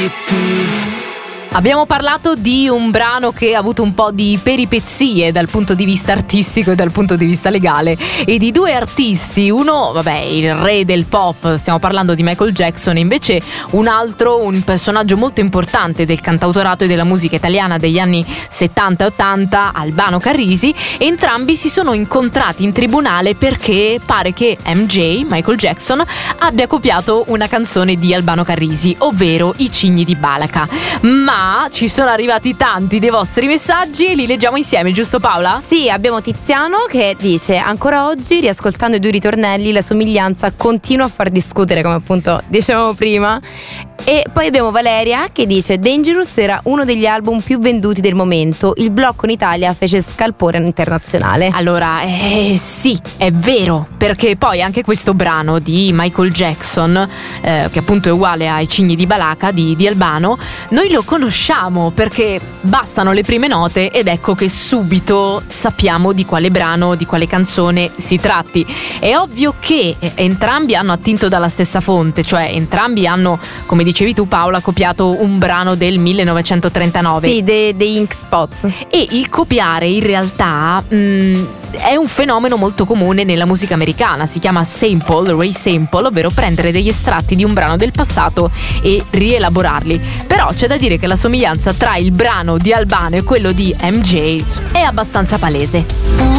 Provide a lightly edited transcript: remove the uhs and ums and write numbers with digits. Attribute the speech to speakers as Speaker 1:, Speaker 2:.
Speaker 1: servizi.
Speaker 2: Abbiamo parlato di un brano che ha avuto un po' di peripezie dal punto di vista artistico e dal punto di vista legale, e di due artisti, uno, vabbè, il re del pop, stiamo parlando di Michael Jackson, e invece un altro, un personaggio molto importante del cantautorato e della musica italiana degli anni 70 e 80, Albano Carrisi. Entrambi si sono incontrati in tribunale perché pare che MJ, Michael Jackson, abbia copiato una canzone di Albano Carrisi, ovvero I Cigni di Balaca. Ma ci sono arrivati tanti dei vostri messaggi e li leggiamo insieme, giusto Paola?
Speaker 3: Sì, abbiamo Tiziano che dice: ancora oggi, riascoltando i due ritornelli, la somiglianza continua a far discutere, come appunto dicevamo prima. E poi abbiamo Valeria che dice: Dangerous era uno degli album più venduti del momento, il blocco in Italia fece scalpore internazionale.
Speaker 2: Allora, sì, è vero, perché poi anche questo brano di Michael Jackson, che appunto è uguale ai Cigni di Balaca di Albano, noi lo conosciamo perché bastano le prime note ed ecco che subito sappiamo di quale brano, di quale canzone si tratti. È ovvio che entrambi hanno attinto dalla stessa fonte, cioè entrambi hanno, come dicevi tu Paola, copiato un brano del 1939.
Speaker 3: Sì, dei Ink Spots.
Speaker 2: E il copiare in realtà è un fenomeno molto comune nella musica americana, si chiama sample, resample, ovvero prendere degli estratti di un brano del passato e rielaborarli. Però c'è da dire che la somiglianza tra il brano di Albano e quello di MJ è abbastanza palese.